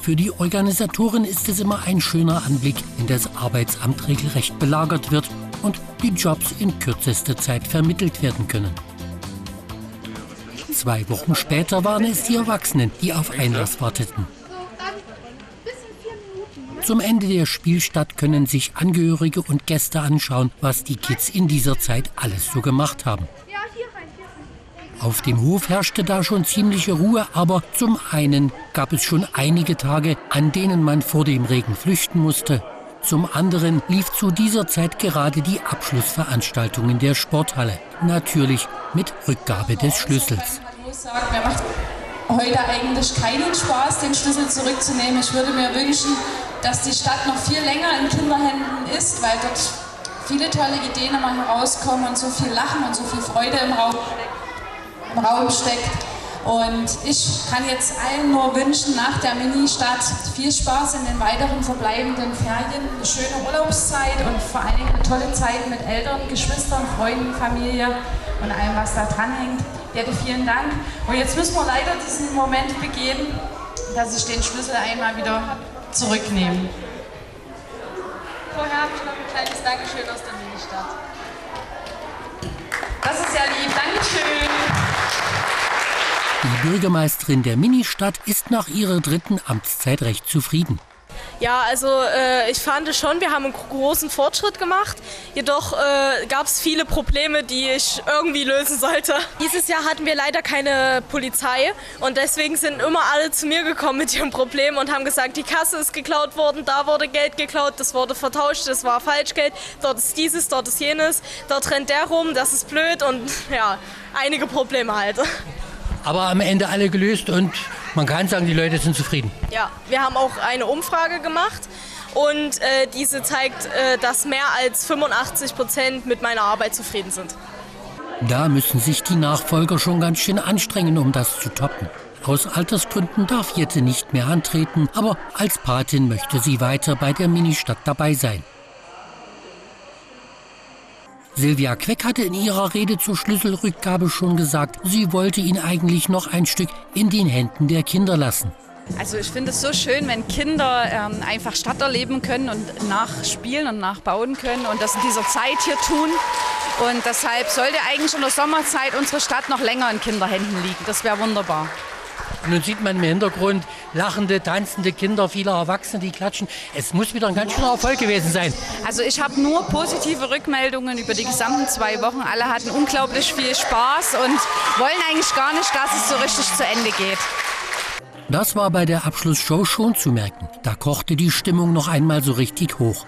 Für die Organisatoren ist es immer ein schöner Anblick, wenn das Arbeitsamt regelrecht belagert wird und die Jobs in kürzester Zeit vermittelt werden können. 2 Wochen später waren es die Erwachsenen, die auf Einlass warteten. Zum Ende der Spielstadt können sich Angehörige und Gäste anschauen, was die Kids in dieser Zeit alles so gemacht haben. Auf dem Hof herrschte da schon ziemliche Ruhe, aber zum einen gab es schon einige Tage, an denen man vor dem Regen flüchten musste. Zum anderen lief zu dieser Zeit gerade die Abschlussveranstaltung in der Sporthalle. Natürlich mit Rückgabe des Schlüssels. Ich muss sagen, mir macht heute eigentlich keinen Spaß, den Schlüssel zurückzunehmen. Ich würde mir wünschen, dass die Stadt noch viel länger in Kinderhänden ist, weil dort viele tolle Ideen immer herauskommen und so viel Lachen und so viel Freude im Raum steckt. Und ich kann jetzt allen nur wünschen, nach der Ministadt viel Spaß in den weiteren verbleibenden Ferien, eine schöne Urlaubszeit und vor allen Dingen eine tolle Zeit mit Eltern, Geschwistern, Freunden, Familie und allem, was da dranhängt. Dette, vielen Dank. Und jetzt müssen wir leider diesen Moment begehen, dass ich den Schlüssel einmal wieder zurücknehme. Vorher habe ich noch ein kleines Dankeschön aus der Ministadt. Das ist ja lieb. Dankeschön. Die Bürgermeisterin der Ministadt ist nach ihrer 3. Amtszeit recht zufrieden. Ja, also ich fand schon, wir haben einen großen Fortschritt gemacht. Jedoch gab es viele Probleme, die ich irgendwie lösen sollte. Dieses Jahr hatten wir leider keine Polizei und deswegen sind immer alle zu mir gekommen mit ihrem Problem und haben gesagt, die Kasse ist geklaut worden, da wurde Geld geklaut, das wurde vertauscht, das war Falschgeld, dort ist dieses, dort ist jenes, dort rennt der rum, das ist blöd und ja, einige Probleme halt. Aber am Ende alle gelöst und man kann sagen, die Leute sind zufrieden. Ja, wir haben auch eine Umfrage gemacht und diese zeigt, dass mehr als 85% mit meiner Arbeit zufrieden sind. Da müssen sich die Nachfolger schon ganz schön anstrengen, um das zu toppen. Aus Altersgründen darf Jette nicht mehr antreten, aber als Patin möchte sie weiter bei der Ministadt dabei sein. Silvia Queck hatte in ihrer Rede zur Schlüsselrückgabe schon gesagt, sie wollte ihn eigentlich noch ein Stück in den Händen der Kinder lassen. Also ich finde es so schön, wenn Kinder einfach Stadt erleben können und nachspielen und nachbauen können und das in dieser Zeit hier tun. Und deshalb sollte eigentlich in der Sommerzeit unsere Stadt noch länger in Kinderhänden liegen. Das wäre wunderbar. Und nun sieht man im Hintergrund lachende, tanzende Kinder, viele Erwachsene, die klatschen. Es muss wieder ein ganz schöner Erfolg gewesen sein. Also ich habe nur positive Rückmeldungen über die gesamten 2 Wochen. Alle hatten unglaublich viel Spaß und wollen eigentlich gar nicht, dass es so richtig zu Ende geht. Das war bei der Abschlussshow schon zu merken. Da kochte die Stimmung noch einmal so richtig hoch.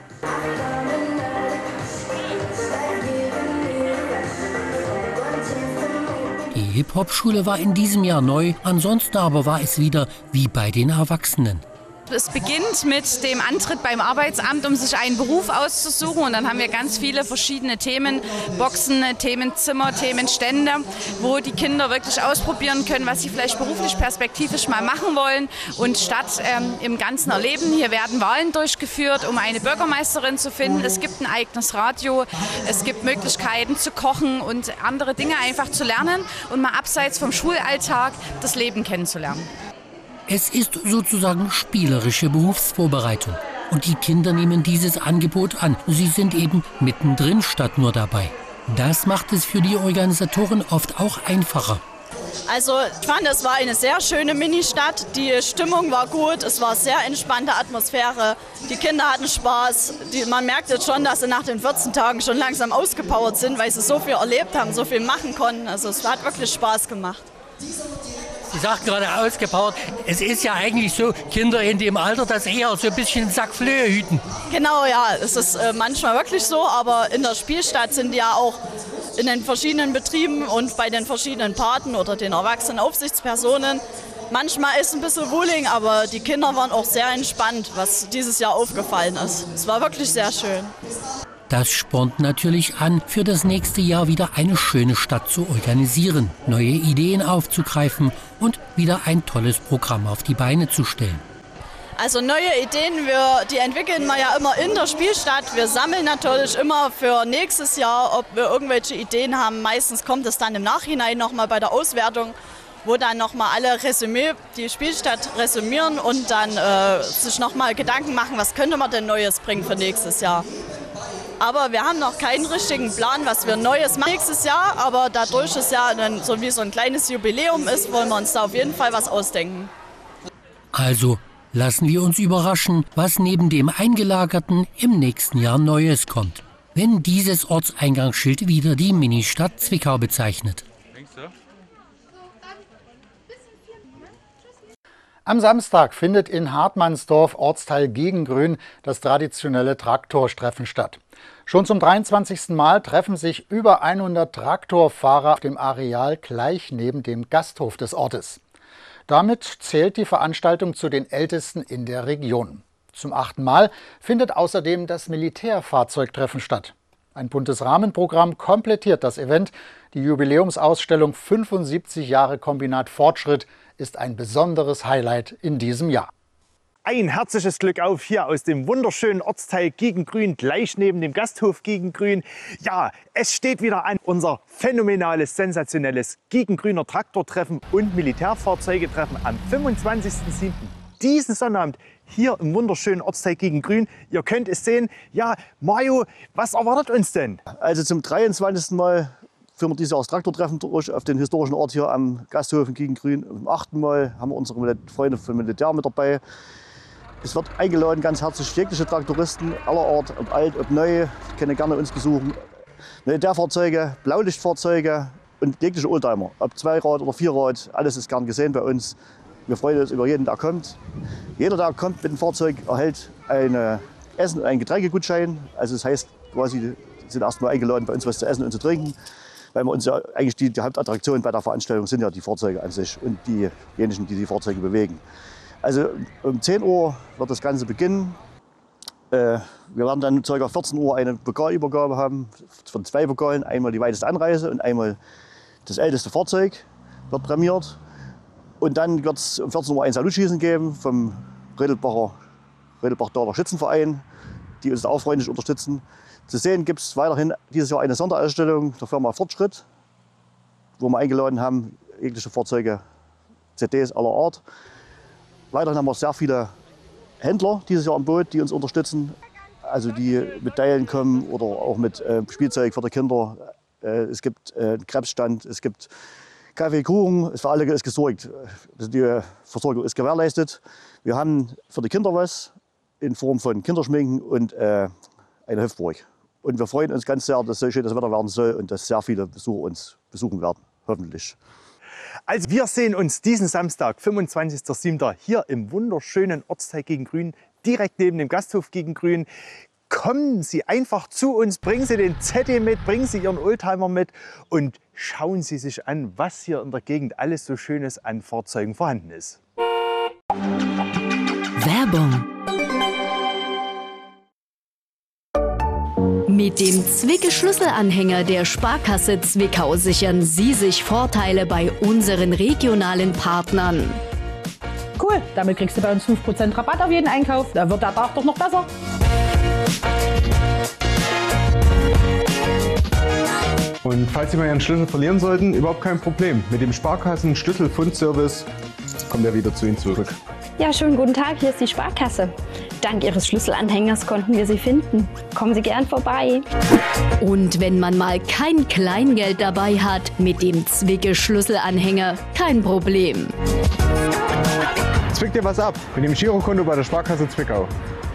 Die Hip-Hop-Schule war in diesem Jahr neu, ansonsten aber war es wieder wie bei den Erwachsenen. Es beginnt mit dem Antritt beim Arbeitsamt, um sich einen Beruf auszusuchen. Und dann haben wir ganz viele verschiedene Themen, Boxen, Themenzimmer, Themenstände, wo die Kinder wirklich ausprobieren können, was sie vielleicht beruflich perspektivisch mal machen wollen. Und Stadt im Ganzen erleben. Hier werden Wahlen durchgeführt, um eine Bürgermeisterin zu finden. Es gibt ein eigenes Radio, es gibt Möglichkeiten zu kochen und andere Dinge einfach zu lernen und mal abseits vom Schulalltag das Leben kennenzulernen. Es ist sozusagen spielerische Berufsvorbereitung. Und die Kinder nehmen dieses Angebot an. Sie sind eben mittendrin statt nur dabei. Das macht es für die Organisatoren oft auch einfacher. Also ich fand, es war eine sehr schöne Ministadt. Die Stimmung war gut, es war sehr entspannte Atmosphäre. Die Kinder hatten Spaß. Man merkt jetzt schon, dass sie nach den 14 Tagen schon langsam ausgepowert sind, weil sie so viel erlebt haben, so viel machen konnten. Also es hat wirklich Spaß gemacht. Sie sagt gerade ausgepowert, es ist ja eigentlich so, Kinder in dem Alter, das eher so ein bisschen Sack Flöhe hüten. Genau, ja, es ist manchmal wirklich so, aber in der Spielstadt sind ja auch in den verschiedenen Betrieben und bei den verschiedenen Paten oder den erwachsenen Aufsichtspersonen. Manchmal ist ein bisschen Wuling, aber die Kinder waren auch sehr entspannt, was dieses Jahr aufgefallen ist. Es war wirklich sehr schön. Das spornt natürlich an, für das nächste Jahr wieder eine schöne Stadt zu organisieren, neue Ideen aufzugreifen und wieder ein tolles Programm auf die Beine zu stellen. Also neue Ideen, die entwickeln wir ja immer in der Spielstadt. Wir sammeln natürlich immer für nächstes Jahr, ob wir irgendwelche Ideen haben. Meistens kommt es dann im Nachhinein nochmal bei der Auswertung. wo dann nochmal alle die Spielstadt resümieren und dann sich nochmal Gedanken machen, was könnte man denn Neues bringen für nächstes Jahr. Aber wir haben noch keinen richtigen Plan, was wir Neues machen nächstes Jahr, aber dadurch es ja dann so wie so ein kleines Jubiläum ist, wollen wir uns da auf jeden Fall was ausdenken. Also lassen wir uns überraschen, was neben dem Eingelagerten im nächsten Jahr Neues kommt, wenn dieses Ortseingangsschild wieder die Ministadt Zwickau bezeichnet. Am Samstag findet in Hartmannsdorf, Ortsteil Gegengrün, das traditionelle Traktortreffen statt. Schon zum 23. Mal treffen sich über 100 Traktorfahrer auf dem Areal gleich neben dem Gasthof des Ortes. Damit zählt die Veranstaltung zu den ältesten in der Region. Zum 8. Mal findet außerdem das Militärfahrzeugtreffen statt. Ein buntes Rahmenprogramm komplettiert das Event. Die Jubiläumsausstellung 75 Jahre Kombinat Fortschritt ist ein besonderes Highlight in diesem Jahr. Ein herzliches Glück auf hier aus dem wunderschönen Ortsteil Gegengrün, gleich neben dem Gasthof Gegengrün. Ja, es steht wieder an, unser phänomenales, sensationelles Gegengrüner Traktortreffen und Militärfahrzeugetreffen am 25.07. Diesen Sonnabend hier im wunderschönen Ortsteil Gegengrün. Ihr könnt es sehen. Ja, Mario, was erwartet uns denn? Also zum 23. Mal führen wir dieses Jahr das Traktortreffen durch auf den historischen Ort hier am Gasthof in Gegengrün. Am 8. Mal haben wir unsere Freunde vom Militär mit dabei. Es wird eingeladen, ganz herzlich jegliche Traktoristen aller Art, ob alt, ob neu, können gerne uns besuchen. Militärfahrzeuge, Blaulichtfahrzeuge und jegliche Oldtimer, ob Zweirad oder Vierrad, alles ist gern gesehen bei uns. Wir freuen uns über jeden, der kommt. Jeder, der kommt mit dem Fahrzeug, erhält ein Essen- und einen Getränkegutschein. Also das heißt, quasi sind erstmal eingeladen, bei uns was zu essen und zu trinken. Weil wir uns ja eigentlich die Hauptattraktion bei der Veranstaltung sind ja die Fahrzeuge an sich und diejenigen, die die Fahrzeuge bewegen. Also um 10 Uhr wird das Ganze beginnen. Wir werden dann ca. 14 Uhr eine Pokalübergabe haben von 2 Pokalen. Einmal die weiteste Anreise und einmal das älteste Fahrzeug wird prämiert. Und dann wird es um 14 Uhr ein Salutschießen geben vom Rödelbach-Dorfer Schützenverein, die uns auch freundlich unterstützen. Zu sehen gibt es weiterhin dieses Jahr eine Sonderausstellung der Firma Fortschritt, wo wir eingeladen haben, jegliche Fahrzeuge, CDs aller Art. Weiterhin haben wir sehr viele Händler dieses Jahr am Boot, die uns unterstützen, also die mit Teilen kommen oder auch mit Spielzeug für die Kinder. Es gibt einen Krebsstand, es gibt Kaffee, Kuchen, für alle ist gesorgt. Also die Versorgung ist gewährleistet. Wir haben für die Kinder was in Form von Kinderschminken und eine Hüpfburg. Und wir freuen uns ganz sehr, dass so schön das Wetter werden soll und dass sehr viele Besucher uns besuchen werden, hoffentlich. Also wir sehen uns diesen Samstag, 25.07. hier im wunderschönen Ortsteil Gegengrün, direkt neben dem Gasthof Gegengrün. Kommen Sie einfach zu uns, bringen Sie den Zettel mit, bringen Sie Ihren Oldtimer mit und schauen Sie sich an, was hier in der Gegend alles so Schönes an Fahrzeugen vorhanden ist. Werbung. Mit dem Zwicke-Schlüsselanhänger der Sparkasse Zwickau sichern Sie sich Vorteile bei unseren regionalen Partnern. Cool, damit kriegst du bei uns 5% Rabatt auf jeden Einkauf. Da wird der Tag doch noch besser. Und falls Sie mal Ihren Schlüssel verlieren sollten, überhaupt kein Problem. Mit dem Sparkassen-Schlüsselfundservice kommt er wieder zu Ihnen zurück. Ja, schönen guten Tag, hier ist die Sparkasse. Dank Ihres Schlüsselanhängers konnten wir Sie finden. Kommen Sie gern vorbei. Und wenn man mal kein Kleingeld dabei hat, mit dem Zwicke-Schlüsselanhänger kein Problem. Zwick dir was ab mit dem Girokonto bei der Sparkasse Zwickau.